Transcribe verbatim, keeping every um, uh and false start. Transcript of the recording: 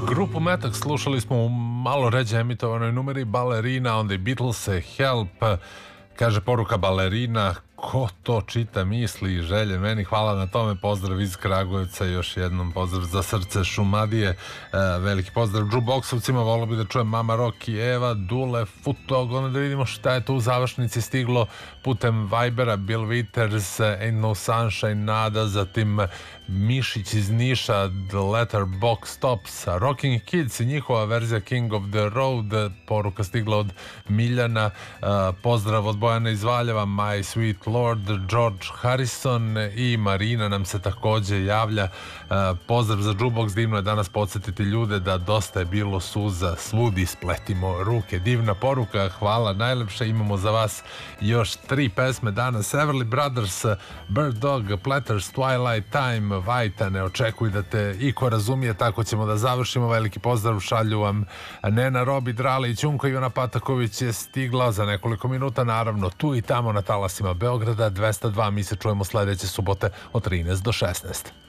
Grupu Metak slušali smo u malo ređe emitovanoj numeri Balerina, onda i Beatlese, Help, kaže poruka Balerina, ko to čita, misli i želje, meni hvala na tome, pozdrav iz Kragujevca, još jednom pozdrav za srce Šumadije, e, veliki pozdrav Džuboksovcima, volio bi da čujem Mama Roki, Eva, Dule, Futog, da vidimo šta je tu u završnici stiglo putem Vibera, Bill Withers, Ain't No Sunshine, Nada, zatim Mišić iz Niša, The Letterbox Stops, Rocking Kids i njihova verzija King of the Road, poruka stigla od Miljana, uh, pozdrav od Bojana iz Valjeva, My Sweet Lord, George Harrison i Marina nam se takođe javlja, uh, pozdrav za Jukebox, divno je danas podsjetiti ljude da dosta je bilo suza, svudi spletimo ruke, divna poruka, hvala najlepše, imamo za vas još tri pesme danas, Everly Brothers, Bird Dog, Platters, Twilight Time, Vajta, ne očekuj da te iko razumije, tako ćemo da završimo, veliki pozdrav šalju vam Nena, Robi, Drali i Ćunko, Ivana Pataković je stigla za nekoliko minuta, naravno tu i tamo na talasima Beograda dvesta dva, mi se čujemo sledeće subote od trinaest do šesnaest.